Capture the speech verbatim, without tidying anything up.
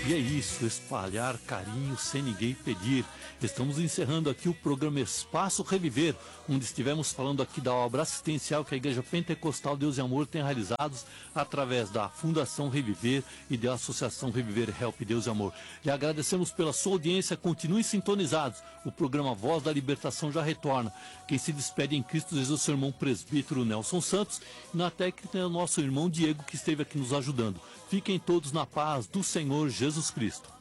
E é isso, espalhar carinho sem ninguém pedir. Estamos encerrando aqui o programa Espaço Reviver, onde estivemos falando aqui da obra assistencial que a Igreja Pentecostal Deus e Amor tem realizado através da Fundação Reviver e da Associação Reviver Help Deus e Amor. E agradecemos pela sua audiência, continuem sintonizados. O programa Voz da Libertação já retorna. Quem se despede em Cristo Jesus, o seu irmão presbítero Nelson Santos, e na técnica é o nosso irmão Diego, que esteve aqui nos ajudando. Fiquem todos na paz do Senhor Jesus Cristo.